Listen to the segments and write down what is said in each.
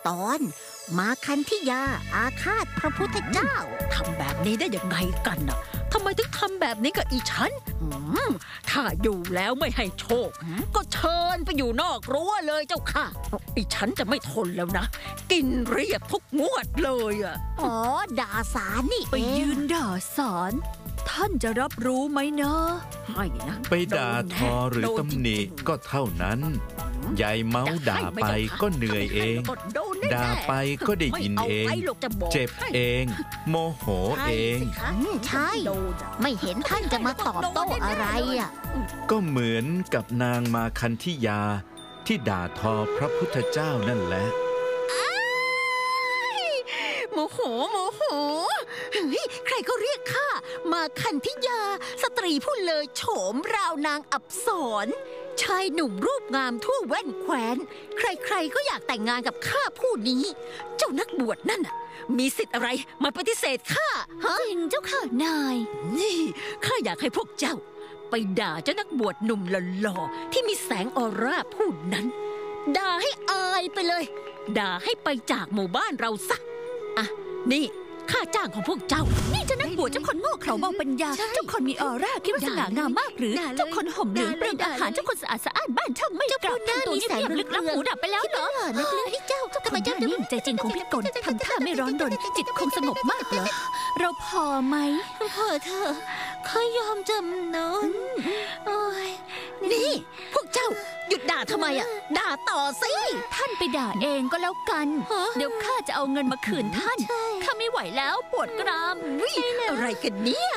ตอนมาคันธิยาอาฆาตพระพุทธเจ้าทำแบบนี้ได้ยังไงกันน่ะทำไมถึงทำแบบนี้กับอีฉันถ้าอยู่แล้วไม่ให้โชคก็เชิญไปอยู่นอกรั้วเลยเจ้าค่ะอีฉันจะไม่ทนแล้วนะกินเรียบทุกงวดเลยอ่ะอ๋อด่าสารนี่ไปยืนด่าสารท่านจะรับรู้ไหมนะไม่นะไปด่าทอหรือตำหนิก็เท่านั้นยายเมาด่าไปก็เหนื่อยเองด่าไปก็ได้ยินเองเจ็บเองโมโหเองใช่ไม่เห็นท่านจะมาตอบโต้อะไรอ่ะก็เหมือนกับนางมาคันธิยาที่ด่าทอพระพุทธเจ้านั่นแหละโมโหใครก็เรียกข้ามาคันธิยาสตรีผู้เลอโฉมราวนางอับสรชายหนุ่มรูปงามทั่วแว่นแคว้นใครๆก็อยากแต่งงานกับข้าผู้นี้เจ้านักบวชนั่นน่ะมีสิทธิ์อะไรมาปฏิเสธข้าจริงเจ้าค่ะนายนี่ข้าอยากให้พวกเจ้าไปด่าเจ้านักบวชหนุ่มหล่อๆที่มีแสงออร่าผู้นั้นด่าให้อายไปเลยด่าให้ไปจากหมู่บ้านเราซะอ่ะนี่ค่าจ้างของพวกเจ้านี่เจ้านักบวชเจ้าคนโง่เขลาเบาปัญญาเจ้าคนมีออร่าคิดว่าสง่างามมากหรือเจ้าคนห่มเหลืองเปลืองอาหารเจ้าคนสะอาดสะอ้านบ้านช่างไม่กลับทำตัวเงียบๆลึกลับหูดับไปแล้วเหรอนักเลือดเจ้าทำไมเจ้านิ่งใจจริงของพิกลทำท่าไม่ร้อนรนจิตคงสงบมากเหรอเราพอไหมพอเธอข้ายอมจำนนนี่พวกเจ้าหยุดด่าทำไมอ่ะด่าต่อสิท่านไปด่าเองก็แล้วกันเดี๋ยวข้าจะเอาเงินมาคืนท่านข้าไม่ไหวแล้วปวดกรามอะไรกันเนี่ย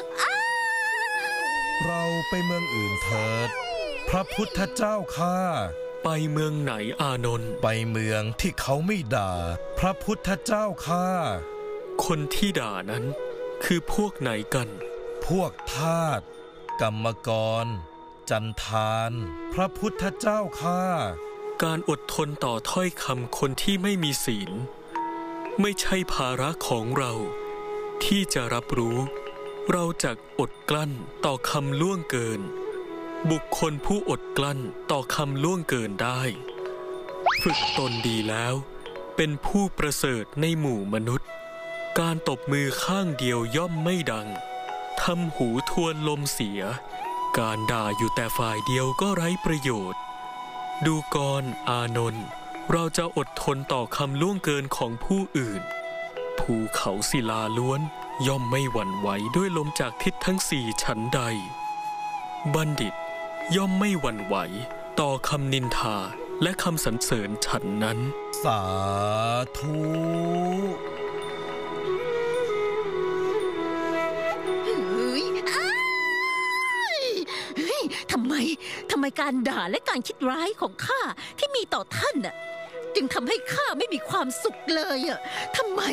เราไปเมืองอื่นเถิดพระพุทธเจ้าข้าไปเมืองไหนอานนท์ไปเมืองที่เขาไม่ด่าพระพุทธเจ้าข้าคนที่ด่านั้นคือพวกไหนกันพวกทาสกรรมกรจันทานพระพุทธเจ้าข้าการอดทนต่อถ้อยคำคนที่ไม่มีศีลไม่ใช่ภาระของเราที่จะรับรู้เราจักอดกลั้นต่อคำล่วงเกินบุคคลผู้อดกลั้นต่อคำล่วงเกินได้ฝึกตนดีแล้วเป็นผู้ประเสริฐในหมู่มนุษย์การตบมือข้างเดียวย่อมไม่ดังทำหูทวนลมเสียการด่าอยู่แต่ฝ่ายเดียวก็ไร้ประโยชน์ดูก่อนอานนท์เราจะอดทนต่อคำล่วงเกินของผู้อื่นภูเขาศิลาล้วนย่อมไม่หวั่นไหวด้วยลมจากทิศทั้งสี่ฉันใดบัณฑิตย่อมไม่หวั่นไหวต่อคำนินทาและคำสรรเสริญฉันนั้นสาธุทำไมการด่าและการคิดร้ายของข้าที่มีต่อท่านน่ะจึงทำให้ข้าไม่มีความสุขเลยอ่ะทำไม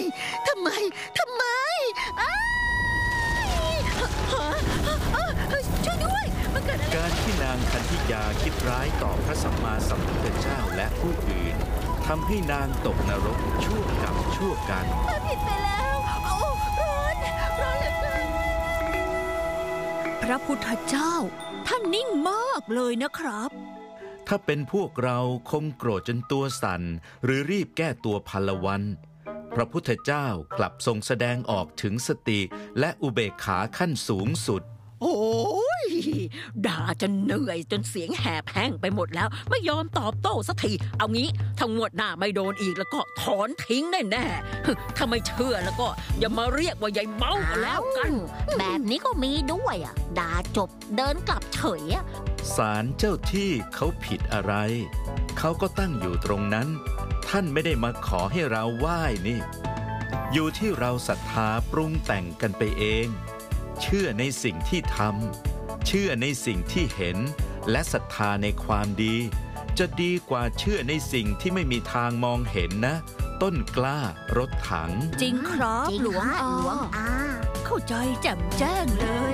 ช่วยด้วยมันเกิดอะไรการที่นางคันธิยาคิดร้ายต่อพระสัมมาสัมพุทธเจ้าและผู้อื่นทำให้นางตกนรกชั่วกับชั่วกันผิดไปแล้วร้อนเหลือเกินพระพุทธเจ้าท่านนิ่งมากเลยนะครับถ้าเป็นพวกเราคงโกรธจนตัวสั่นหรือรีบแก้ตัวพลวันพระพุทธเจ้ากลับทรงแสดงออกถึงสติและอุเบกขาขั้นสูงสุดโอ้ยด่าจนเหนื่อยจนเสียงแหบแห้งไปหมดแล้วไม่ยอมตอบโต้สักทีเอางี้ถ้างวดหน้าไม่โดนอีกแล้วก็ถอนทิ้งแน่ถ้าไม่เชื่อแล้วก็อย่ามาเรียกว่ายายเมาแล้วกันแบบนี้ก็มีด้วยอ่ะด่าจบเดินกลับเฉยอ่ะศาลเจ้าที่เขาผิดอะไรเขาก็ตั้งอยู่ตรงนั้นท่านไม่ได้มาขอให้เราไหว้นี่อยู่ที่เราศรัทธาปรุงแต่งกันไปเองเชื่อในสิ่งที่ทำเชื่อในสิ่งที่เห็นและศรัทธาในความดีจะดีกว่าเชื่อในสิ่งที่ไม่มีทางมองเห็นนะต้นกล้ารถถังจริงครับหลวงอาเข้าใจแจ่มแจ้งเลย